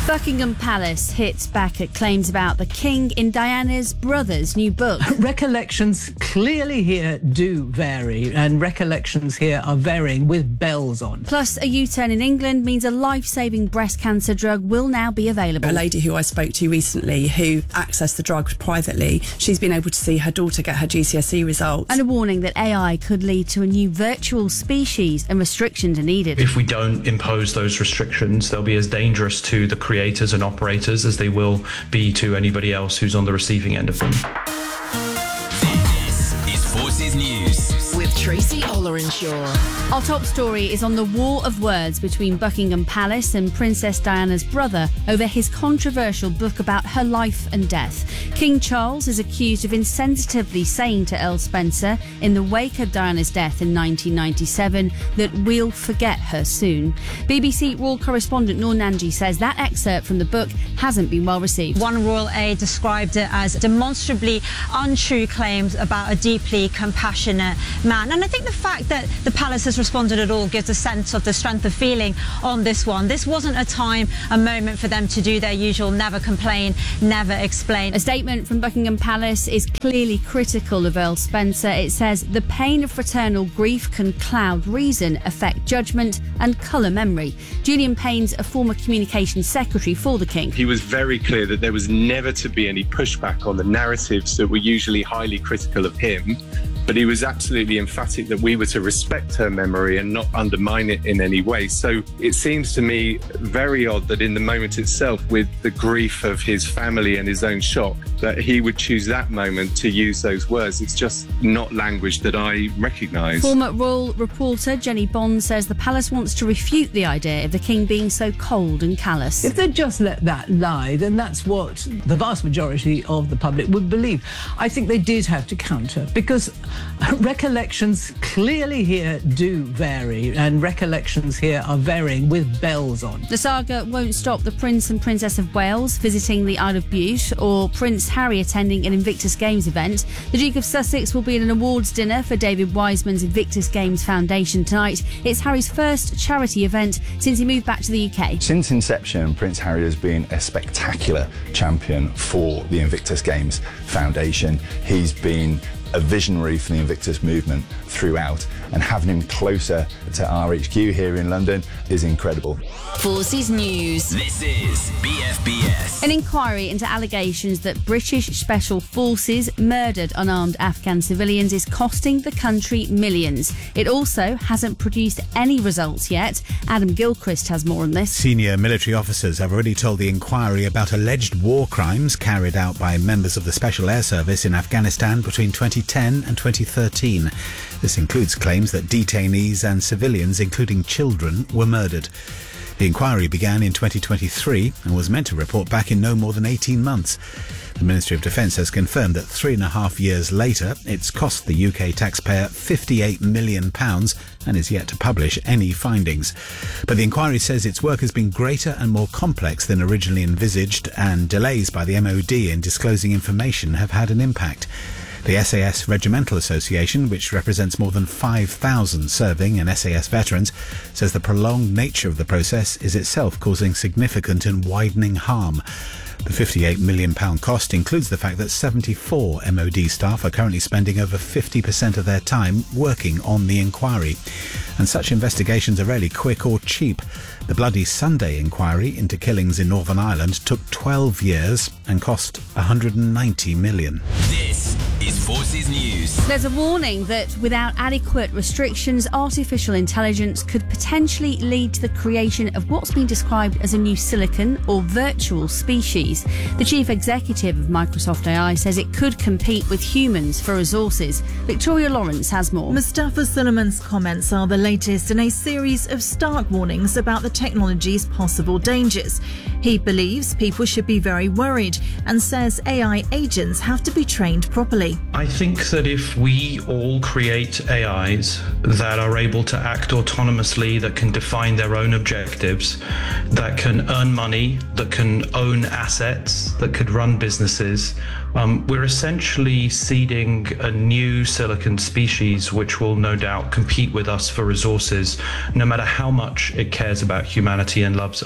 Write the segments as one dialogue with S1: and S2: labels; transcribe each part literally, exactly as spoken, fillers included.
S1: Buckingham Palace hits back at claims about the King in Diana's brother's new book.
S2: Recollections clearly here do vary, and recollections here are varying with bells on.
S1: Plus, a U-turn in England means a life-saving breast cancer drug will now be available.
S3: A lady who I spoke to recently who accessed the drug privately, she's been able to see her daughter get her G C S E results.
S1: And a warning that A I could lead to a new virtual species and restrictions are needed.
S4: If we don't impose those restrictions, they'll be as dangerous to the creators and operators as they will be to anybody else who's on the receiving end of them.
S5: This is Forces News with Tracy Ollerenshaw.
S1: Our top story is on the war of words between Buckingham Palace and Princess Diana's brother over his controversial book about her life and death. King Charles is accused of insensitively saying to Earl Spencer in the wake of Diana's death in nineteen ninety-seven that we'll forget her soon. B B C royal correspondent Noor Nanji says that excerpt from the book hasn't been well received.
S6: One royal aide described it as demonstrably untrue claims about a deeply compassionate man. And I think the fact that the palace has responded at all gives a sense of the strength of feeling on this one. This wasn't a time, a moment for them to do their usual never complain, never explain.
S1: A statement from Buckingham Palace is clearly critical of Earl Spencer. It says the pain of fraternal grief can cloud reason, affect judgment and colour memory. Julian Payne's a former communications secretary for the King.
S7: He was very clear that there was never to be any pushback on the narratives that were usually highly critical of him. But he was absolutely emphatic that we were to respect her memory and not undermine it in any way. So it seems to me very odd that in the moment itself, with the grief of his family and his own shock, that he would choose that moment to use those words. It's just not language that I recognise.
S1: Former royal reporter Jenny Bond says the palace wants to refute the idea of the King being so cold and callous.
S2: If they'd just let that lie, then that's what the vast majority of the public would believe. I think they did have to counter, because recollections clearly here do vary, and recollections here are varying with bells on.
S1: The saga won't stop the Prince and Princess of Wales visiting the Isle of Bute or Prince Harry attending an Invictus Games event. The Duke of Sussex will be at an awards dinner for David Wiseman's Invictus Games Foundation tonight. It's Harry's first charity event since he moved back to the U K.
S8: Since inception, Prince Harry has been a spectacular champion for the Invictus Games Foundation. He's been a visionary for the Invictus movement throughout, and having him closer to our H Q here in London is incredible.
S5: Forces News. This is B F B S.
S1: An inquiry into allegations that British Special Forces murdered unarmed Afghan civilians is costing the country millions. It also hasn't produced any results yet. Adam Gilchrist has more on this.
S9: Senior military officers have already told the inquiry about alleged war crimes carried out by members of the Special Air Service in Afghanistan between twenty ten and twenty thirteen. This includes claims that detainees and civilians, including children, were murdered. The inquiry began in twenty twenty-three and was meant to report back in no more than eighteen months. The Ministry of Defence has confirmed that three and a half years later, it's cost the U K taxpayer fifty-eight million pounds and is yet to publish any findings. But the inquiry says its work has been greater and more complex than originally envisaged, and delays by the M O D in disclosing information have had an impact. The S A S Regimental Association, which represents more than five thousand serving and S A S veterans, says the prolonged nature of the process is itself causing significant and widening harm. The fifty-eight million pounds cost includes the fact that seventy-four M O D staff are currently spending over fifty percent of their time working on the inquiry. And such investigations are rarely quick or cheap. The Bloody Sunday inquiry into killings in Northern Ireland took twelve years and cost one hundred ninety million.
S5: This is Forces News.
S1: There's a warning that without adequate restrictions, artificial intelligence could potentially lead to the creation of what's been described as a new silicon or virtual species. The chief executive of Microsoft A I says it could compete with humans for resources. Victoria Lawrence has more.
S10: Mustafa Suleiman's comments are the latest in a series of stark warnings about the technology's possible dangers. He believes people should be very worried and says A I agents have to be trained properly.
S4: I think that if we all create A Is that are able to act autonomously, that can define their own objectives, that can earn money, that can own assets, that could run businesses, um, we're essentially seeding a new silicon species which will no doubt compete with us for resources, no matter how much it cares about humanity and loves us.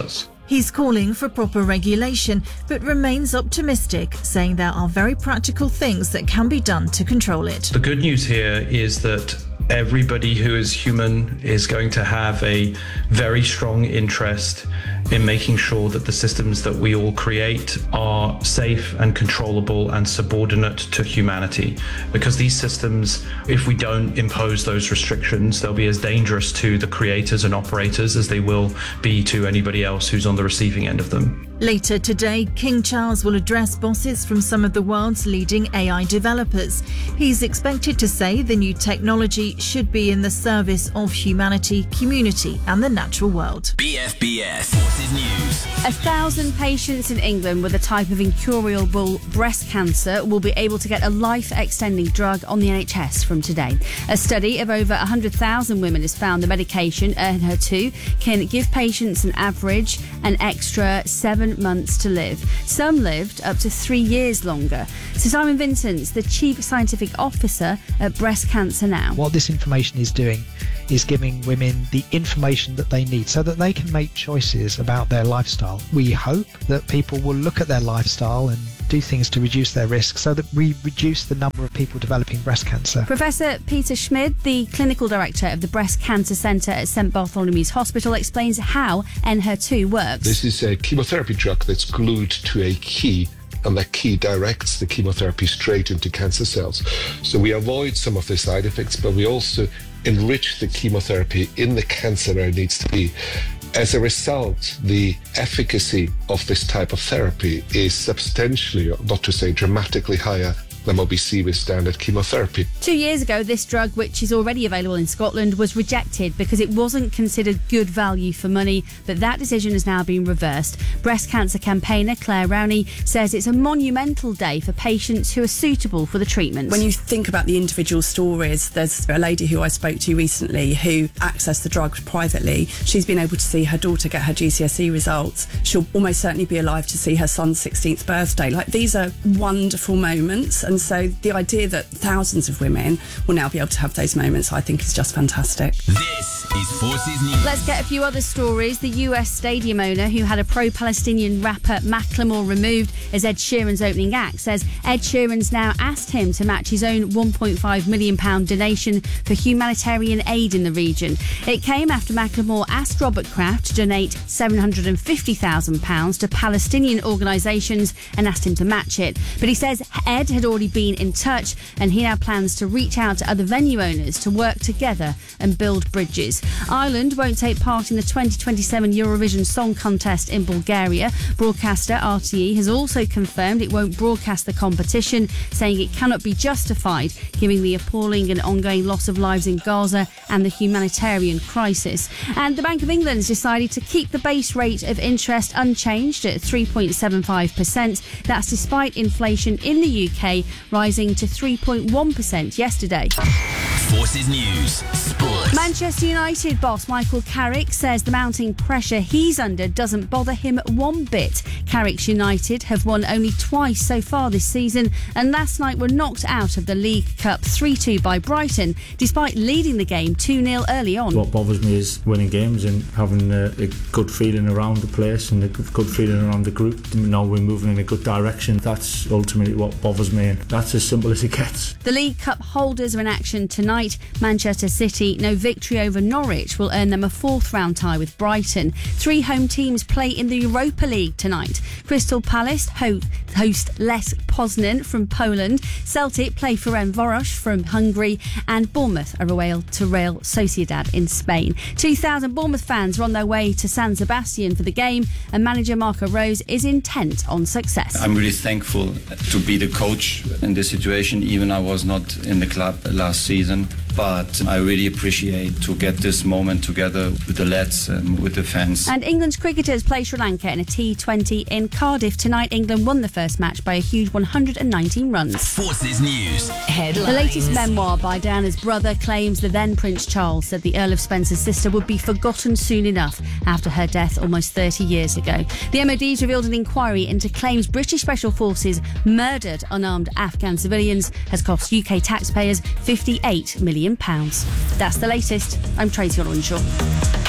S10: He's calling for proper regulation, but remains optimistic, saying there are very practical things that can be done to control it.
S4: The good news here is that everybody who is human is going to have a very strong interest in making sure that the systems that we all create are safe and controllable and subordinate to humanity. Because these systems, if we don't impose those restrictions, they'll be as dangerous to the creators and operators as they will be to anybody else who's on the receiving end of them.
S10: Later today, King Charles will address bosses from some of the world's leading A I developers. He's expected to say the new technology should be in the service of humanity, community and the natural world.
S5: B F B S Forces News.
S1: A thousand patients in England with a type of incurable breast cancer will be able to get a life-extending drug on the N H S from today. A study of over one hundred thousand women has found the medication, Enhertu, can give patients an average an extra seven months to live. Some lived up to three years longer. So Simon Vincent's the Chief Scientific Officer at Breast Cancer Now.
S11: What this information is doing is giving women the information that they need so that they can make choices about their lifestyle. We hope that people will look at their lifestyle and do things to reduce their risk so that we reduce the number of people developing breast cancer.
S1: Professor Peter Schmid, the Clinical Director of the Breast Cancer Centre at St Bartholomew's Hospital, explains how Enhertu works.
S12: This is a chemotherapy drug that's glued to a key, and that key directs the chemotherapy straight into cancer cells. So we avoid some of the side effects, but we also enrich the chemotherapy in the cancer where it needs to be. As a result, the efficacy of this type of therapy is substantially, not to say dramatically higher than what we see with standard chemotherapy.
S1: Two years ago, this drug, which is already available in Scotland, was rejected because it wasn't considered good value for money, but that decision has now been reversed. Breast cancer campaigner Claire Rowney says it's a monumental day for patients who are suitable for the treatment.
S3: When you think about the individual stories, there's a lady who I spoke to recently who accessed the drug privately. She's been able to see her daughter get her G C S E results. She'll almost certainly be alive to see her son's sixteenth birthday. Like, these are wonderful moments. And so the idea that thousands of women will now be able to have those moments, I think, is just fantastic.
S5: This is Forces News.
S1: Let's get a few other stories. The U S stadium owner who had a pro-Palestinian rapper Macklemore removed as Ed Sheeran's opening act says Ed Sheeran's now asked him to match his own one point five million pounds donation for humanitarian aid in the region. It came after Macklemore asked Robert Kraft to donate seven hundred fifty thousand pounds to Palestinian organisations and asked him to match it. But he says Ed had already been in touch and he now plans to reach out to other venue owners to work together and build bridges. Ireland won't take part in the twenty twenty-seven Eurovision Song Contest in Bulgaria. Broadcaster R T E has also confirmed it won't broadcast the competition, saying it cannot be justified given the appalling and ongoing loss of lives in Gaza and the humanitarian crisis. And the Bank of England has decided to keep the base rate of interest unchanged at three point seven five percent. That's despite inflation in the U K rising to three point one percent yesterday.
S5: Forces News. Sports.
S1: Manchester United boss Michael Carrick says the mounting pressure he's under doesn't bother him one bit. Carrick's United have won only twice so far this season and last night were knocked out of the League Cup three two by Brighton despite leading the game two nil early on.
S13: What bothers me is winning games and having a, a good feeling around the place and a good feeling around the group. You know, we're moving in a good direction. That's ultimately what bothers me, and that's as simple as it gets.
S1: The League Cup holders are in action tonight. Manchester City, no victory over Norwich will earn them a fourth round tie with Brighton. Three home teams play in the Europa League tonight. Crystal Palace ho- host Lech Poznan from Poland. Celtic play Ferencváros from Hungary, and Bournemouth are away to Real Sociedad in Spain. two thousand Bournemouth fans are on their way to San Sebastian for the game, and manager Marco Rose is intent on success.
S14: I'm really thankful to be the coach in this situation, even I was not in the club last season. But I really appreciate to get this moment together with the lads and with the fans.
S1: And England's cricketers play Sri Lanka in a T twenty in Cardiff tonight. England won the first match by a huge one hundred nineteen runs.
S5: Forces News. Headlines.
S1: The latest memoir by Diana's brother claims the then Prince Charles said the Earl of Spencer's sister would be forgotten soon enough after her death almost thirty years ago. The M O D's revealed an inquiry into claims British Special Forces murdered unarmed Afghan civilians has cost U K taxpayers fifty-eight million pounds. That's the latest. I'm Tracy Ollinshaw.